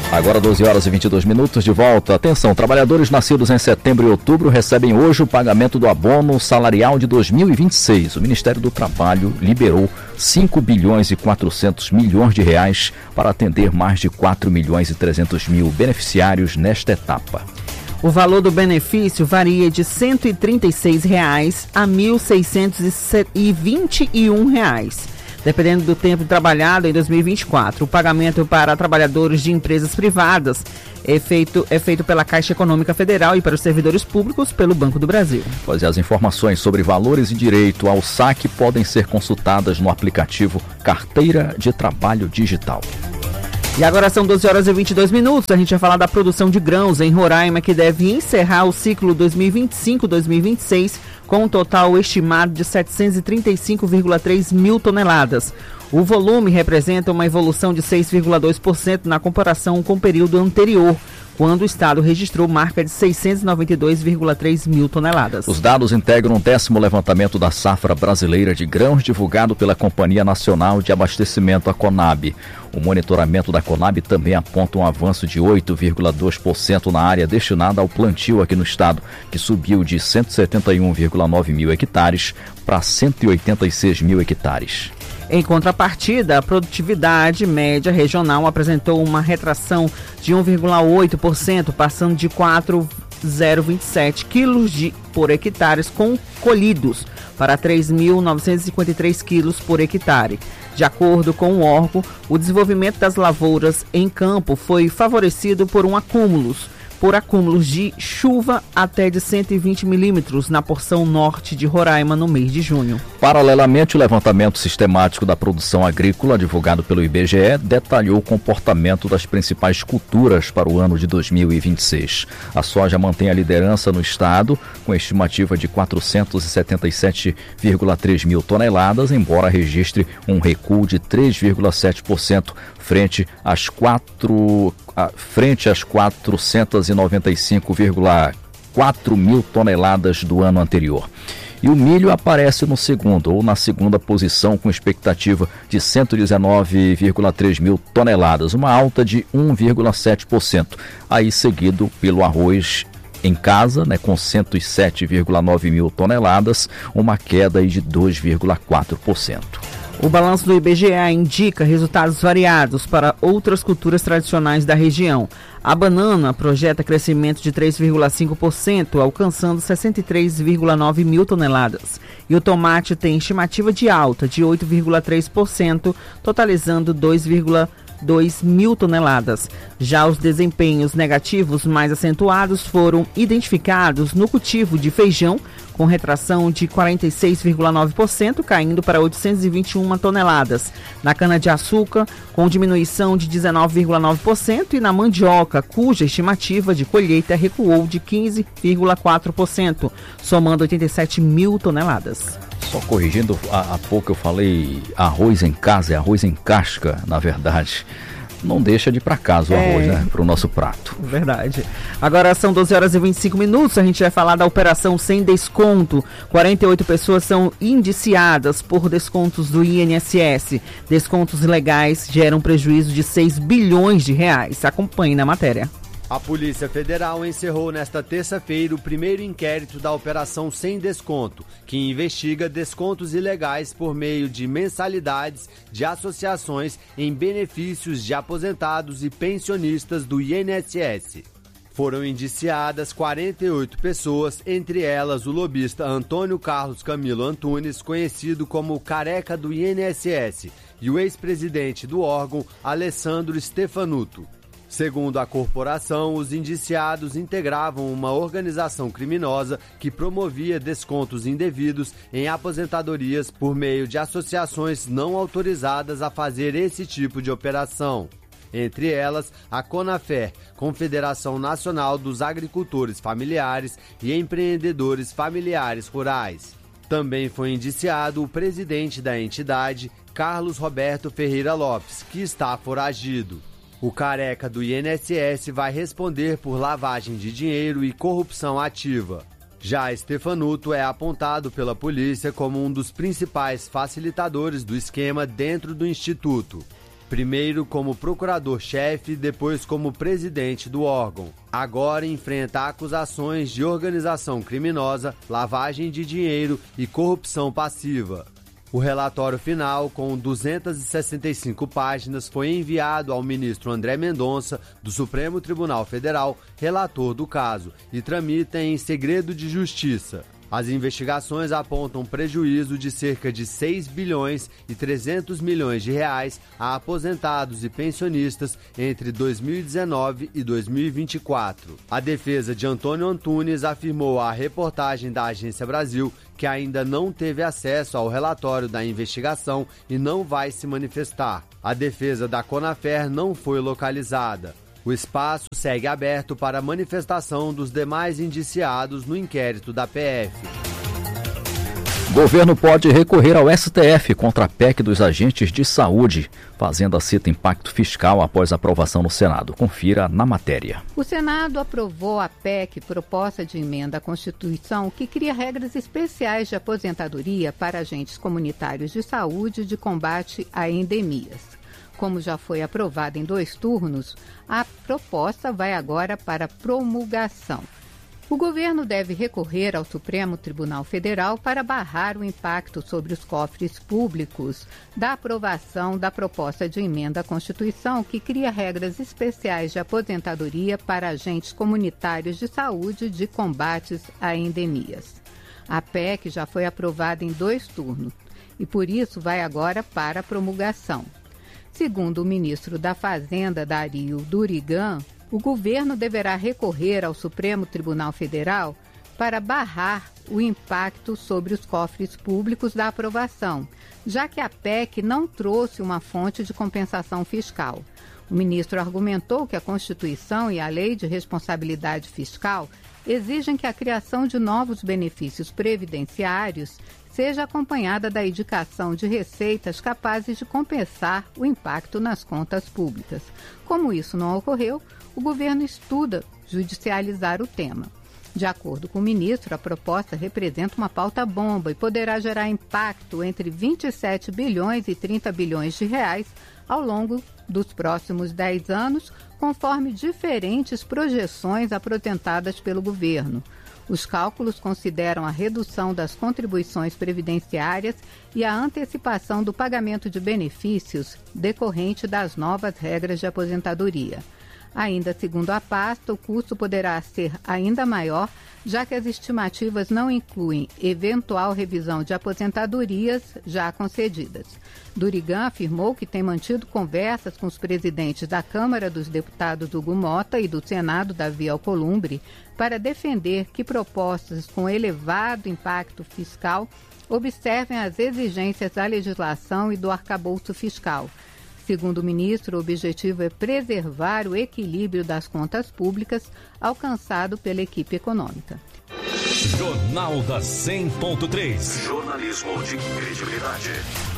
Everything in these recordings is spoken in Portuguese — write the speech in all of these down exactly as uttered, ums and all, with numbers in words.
Agora doze horas e vinte e dois minutos, de volta. Atenção, trabalhadores nascidos em setembro e outubro recebem hoje o pagamento do abono salarial de dois mil e vinte e seis. O Ministério do Trabalho liberou cinco bilhões e quatrocentos milhões de reais para atender mais de quatro milhões e trezentos mil beneficiários nesta etapa. O valor do benefício varia de cento e trinta e seis reais a mil seiscentos e vinte e um reais. Dependendo do tempo trabalhado em dois mil e vinte e quatro. O pagamento para trabalhadores de empresas privadas é feito, é feito pela Caixa Econômica Federal e para os servidores públicos pelo Banco do Brasil. Pois é, as informações sobre valores e direito ao saque podem ser consultadas no aplicativo Carteira de Trabalho Digital. E agora são doze horas e vinte e dois minutos. A gente vai falar da produção de grãos em Roraima, que deve encerrar o ciclo dois mil e vinte e cinco dois mil e vinte e seis com um total estimado de setecentos e trinta e cinco vírgula três mil toneladas. O volume representa uma evolução de seis vírgula dois por cento na comparação com o período anterior, quando o estado registrou marca de seiscentos e noventa e dois vírgula três mil toneladas. Os dados integram um décimo levantamento da safra brasileira de grãos divulgado pela Companhia Nacional de Abastecimento, a Conab. O monitoramento da Conab também aponta um avanço de oito vírgula dois por cento na área destinada ao plantio aqui no estado, que subiu de cento e setenta e um vírgula nove mil hectares para cento e oitenta e seis mil hectares. Em contrapartida, a produtividade média regional apresentou uma retração de um vírgula oito por cento, passando de quatro vírgula zero vinte e sete quilos de, por hectares com colhidos para três mil novecentos e cinquenta e três quilos por hectare. De acordo com o órgão, o desenvolvimento das lavouras em campo foi favorecido por um acúmulos, por acúmulos de chuva até de cento e vinte milímetros na porção norte de Roraima no mês de junho. Paralelamente, o levantamento sistemático da produção agrícola, divulgado pelo I B G E, detalhou o comportamento das principais culturas para o ano de dois mil e vinte e seis. A soja mantém a liderança no estado, com estimativa de quatrocentos e setenta e sete vírgula três mil toneladas, embora registre um recuo de três vírgula sete por cento frente às quatro frente às quatrocentos e noventa e cinco vírgula quatro mil toneladas do ano anterior. E o milho aparece no segundo ou na segunda posição, com expectativa de cento e dezenove vírgula três mil toneladas, uma alta de um vírgula sete por cento. Aí seguido pelo arroz em casa, né, com cento e sete vírgula nove mil toneladas, uma queda aí de dois vírgula quatro por cento. O balanço do I B G E indica resultados variados para outras culturas tradicionais da região. A banana projeta crescimento de três vírgula cinco por cento, alcançando sessenta e três vírgula nove mil toneladas. E o tomate tem estimativa de alta de oito vírgula três por cento, totalizando dois vírgula dois mil toneladas. Já os desempenhos negativos mais acentuados foram identificados no cultivo de feijão, com retração de quarenta e seis vírgula nove por cento, caindo para oitocentos e vinte e uma toneladas. Na cana-de-açúcar, com diminuição de dezenove vírgula nove por cento, e na mandioca, cuja estimativa de colheita recuou de quinze vírgula quatro por cento, somando oitenta e sete mil toneladas. Só corrigindo, há, há pouco eu falei arroz em casa, é arroz em casca, na verdade. Não deixa de ir para casa o é, arroz, né? Para o nosso prato. Verdade. Agora são doze horas e vinte e cinco minutos. A gente vai falar da operação sem desconto. quarenta e oito pessoas são indiciadas por descontos do I N S S. Descontos ilegais geram prejuízo de seis bilhões de reais. Acompanhe na matéria. A Polícia Federal encerrou nesta terça-feira o primeiro inquérito da Operação Sem Desconto, que investiga descontos ilegais por meio de mensalidades de associações em benefícios de aposentados e pensionistas do I N S S. Foram indiciadas quarenta e oito pessoas, entre elas o lobista Antônio Carlos Camilo Antunes, conhecido como o Careca do I N S S, e o ex-presidente do órgão, Alessandro Stefanuto. Segundo a corporação, os indiciados integravam uma organização criminosa que promovia descontos indevidos em aposentadorias por meio de associações não autorizadas a fazer esse tipo de operação. Entre elas, a CONAFER, Confederação Nacional dos Agricultores Familiares e Empreendedores Familiares Rurais. Também foi indiciado o presidente da entidade, Carlos Roberto Ferreira Lopes, que está foragido. O Careca do I N S S vai responder por lavagem de dinheiro e corrupção ativa. Já Stefanuto é apontado pela polícia como um dos principais facilitadores do esquema dentro do Instituto. primeiro como procurador-chefe, depois como presidente do órgão. Agora enfrenta acusações de organização criminosa, lavagem de dinheiro e corrupção passiva. O relatório final, com duzentas e sessenta e cinco páginas, foi enviado ao ministro André Mendonça, do Supremo Tribunal Federal, relator do caso, e tramita em segredo de justiça. As investigações apontam prejuízo de cerca de seis bilhões e trezentos milhões de reais a aposentados e pensionistas entre dois mil e dezenove e dois mil e vinte e quatro. A defesa de Antônio Antunes afirmou à reportagem da Agência Brasil que ainda não teve acesso ao relatório da investigação e não vai se manifestar. A defesa da Conafer não foi localizada. O espaço segue aberto para a manifestação dos demais indiciados no inquérito da P F. Governo pode recorrer ao S T F contra a P E C dos agentes de saúde. Fazenda cita impacto fiscal após aprovação no Senado. Confira na matéria. O Senado aprovou a P E C, proposta de emenda à Constituição, que cria regras especiais de aposentadoria para agentes comunitários de saúde de combate a endemias. Como já foi aprovada em dois turnos, a proposta vai agora para promulgação. O governo deve recorrer ao Supremo Tribunal Federal para barrar o impacto sobre os cofres públicos da aprovação da proposta de emenda à Constituição que cria regras especiais de aposentadoria para agentes comunitários de saúde de combates a endemias. A P E C já foi aprovada em dois turnos e, por isso, vai agora para a promulgação. Segundo o ministro da Fazenda, Dario Durigan, o governo deverá recorrer ao Supremo Tribunal Federal para barrar o impacto sobre os cofres públicos da aprovação, já que a P E C não trouxe uma fonte de compensação fiscal. O ministro argumentou que a Constituição e a Lei de Responsabilidade Fiscal exigem que a criação de novos benefícios previdenciários seja acompanhada da indicação de receitas capazes de compensar o impacto nas contas públicas. Como isso não ocorreu, o governo estuda judicializar o tema. De acordo com o ministro, a proposta representa uma pauta-bomba e poderá gerar impacto entre vinte e sete bilhões e trinta bilhões de reais ao longo dos próximos dez anos, conforme diferentes projeções apresentadas pelo governo. Os cálculos consideram a redução das contribuições previdenciárias e a antecipação do pagamento de benefícios decorrente das novas regras de aposentadoria. Ainda segundo a pasta, o custo poderá ser ainda maior, já que as estimativas não incluem eventual revisão de aposentadorias já concedidas. Durigan afirmou que tem mantido conversas com os presidentes da Câmara dos Deputados Hugo Mota e do Senado Davi Alcolumbre para defender que propostas com elevado impacto fiscal observem as exigências da legislação e do arcabouço fiscal. Segundo o ministro, o objetivo é preservar o equilíbrio das contas públicas alcançado pela equipe econômica. Jornal da cem ponto três. Jornalismo de credibilidade.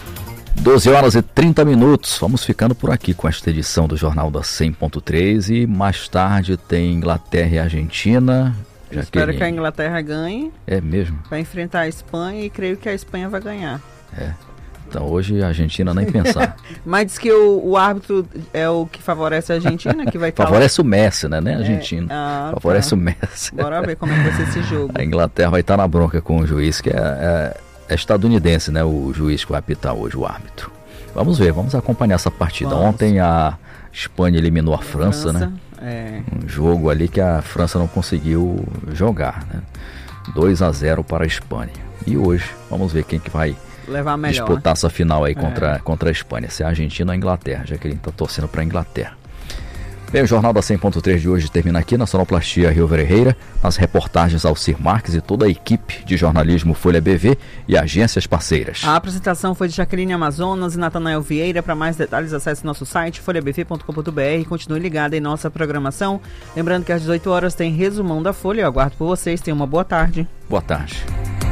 doze horas e trinta minutos. Vamos ficando por aqui com esta edição do Jornal da cem ponto três e mais tarde tem Inglaterra e Argentina. Já espero que a Inglaterra ganhe. É mesmo? Vai enfrentar a Espanha e creio que a Espanha vai ganhar. É. Então hoje a Argentina nem pensar. Mas diz que o, o árbitro é o que favorece a Argentina, que vai estar favorece lá. o Messi, né? Nem a Argentina. É, ah, favorece tá. o Messi. Bora ver como é que vai ser esse jogo. A Inglaterra vai estar na bronca com o juiz, que é, é, é estadunidense, né? O juiz que vai apitar hoje, o árbitro. Vamos ver, vamos acompanhar essa partida. Vamos. Ontem a Espanha eliminou a França, França, né? É. Um jogo ali que a França não conseguiu jogar, né? dois a zero para a Espanha. E hoje, vamos ver quem que vai levar melhor, disputar, né? Essa final aí contra, é. contra a Espanha, se é a Argentina ou a Inglaterra, já que ele está torcendo para a Inglaterra. Bem, o Jornal da cem ponto três de hoje termina aqui na Sonoplastia Rio Ferreira, nas reportagens Alcir Marques e toda a equipe de jornalismo Folha B V e agências parceiras. A apresentação foi de Jaqueline Amazonas e Natanael Vieira. Para mais detalhes, acesse nosso site folha b v ponto com ponto b r e continue ligado em nossa programação. Lembrando que às dezoito horas tem resumão da Folha. Eu aguardo por vocês. Tenham uma boa tarde. Boa tarde.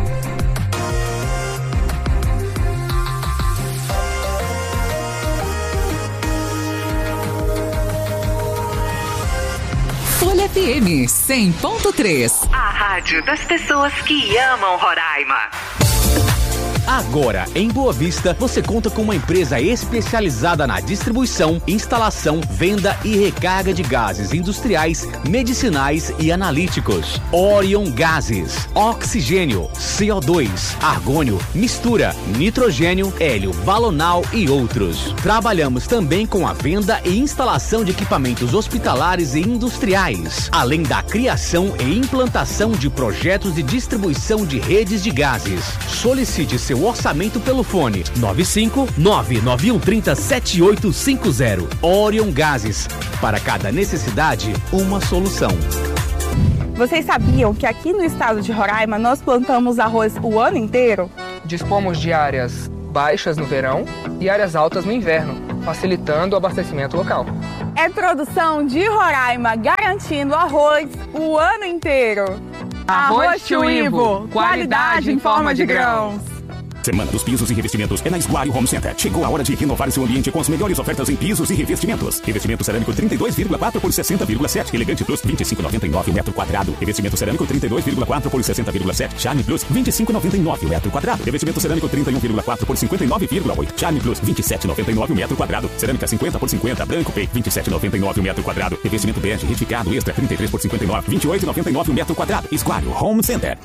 Folha F M cem ponto três. A rádio das pessoas que amam Roraima. Agora, em Boa Vista, você conta com uma empresa especializada na distribuição, instalação, venda e recarga de gases industriais, medicinais e analíticos. Orion Gases, oxigênio, C O dois, argônio, mistura, nitrogênio, hélio, balonal e outros. Trabalhamos também com a venda e instalação de equipamentos hospitalares e industriais, além da criação e implantação de projetos de distribuição de redes de gases. Solicite seu orçamento pelo fone nove cinco nove nove um três zero sete oito cinco zero. Orion Gases. Para cada necessidade, uma solução. Vocês sabiam que aqui no estado de Roraima nós plantamos arroz o ano inteiro? Dispomos de áreas baixas no verão e áreas altas no inverno, facilitando o abastecimento local. É produção de Roraima, garantindo arroz o ano inteiro. Arroz Tio Ivo, qualidade em forma de grãos. Semana dos Pisos e Revestimentos é na Esguário Home Center. Chegou a hora de renovar seu ambiente com as melhores ofertas em pisos e revestimentos. Revestimento cerâmico trinta e dois vírgula quatro por sessenta vírgula sete. Elegante Plus vinte e cinco reais e noventa e nove centavos o metro quadrado. Revestimento cerâmico trinta e dois vírgula quatro por sessenta vírgula sete. Charme Plus vinte e cinco reais e noventa e nove centavos o metro quadrado. Revestimento cerâmico trinta e um vírgula quatro por cinquenta e nove vírgula oito. Charme Plus vinte e sete reais e noventa e nove centavos o metro quadrado. Cerâmica cinquenta por cinquenta branco Pay vinte e sete reais e noventa e nove centavos o metro quadrado. Revestimento bege retificado extra trinta e três por cinquenta e nove, vinte e oito reais e noventa e nove centavos o metro quadrado. Esguário Home Center.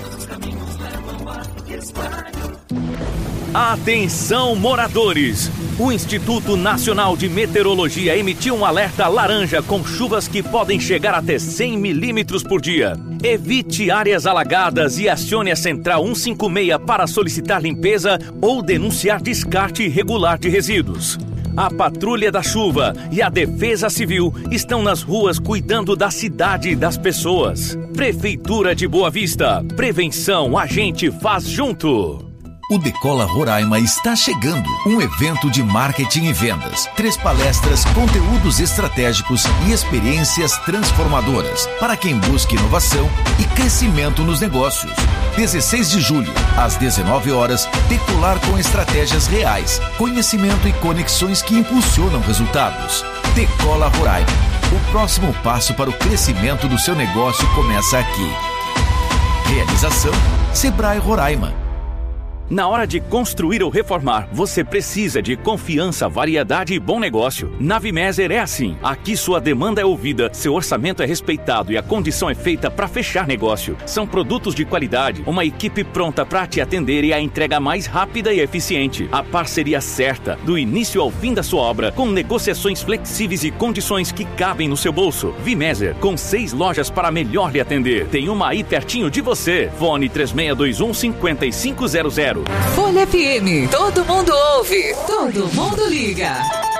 Atenção, moradores! O Instituto Nacional de Meteorologia emitiu um alerta laranja com chuvas que podem chegar até cem milímetros por dia. Evite áreas alagadas e acione a Central cento e cinquenta e seis para solicitar limpeza ou denunciar descarte irregular de resíduos. A Patrulha da Chuva e a Defesa Civil estão nas ruas cuidando da cidade e das pessoas. Prefeitura de Boa Vista. Prevenção a gente faz junto. O Decola Roraima está chegando. Um evento de marketing e vendas. Três palestras, conteúdos estratégicos e experiências transformadoras para quem busca inovação e crescimento nos negócios. dezesseis de julho, às dezenove horas, Decolar com estratégias reais, conhecimento e conexões que impulsionam resultados. Decola Roraima. O próximo passo para o crescimento do seu negócio começa aqui. Realização Sebrae Roraima. Na hora de construir ou reformar, você precisa de confiança, variedade e bom negócio. Na Vimeser é assim. Aqui sua demanda é ouvida, seu orçamento é respeitado e a condição é feita para fechar negócio. São produtos de qualidade, uma equipe pronta para te atender e a entrega mais rápida e eficiente. A parceria certa, do início ao fim da sua obra, com negociações flexíveis e condições que cabem no seu bolso. Vimeser, com seis lojas para melhor lhe atender. Tem uma aí pertinho de você. Fone três seis dois um, cinco cinco zero zero. Folha F M, todo mundo ouve, todo mundo liga.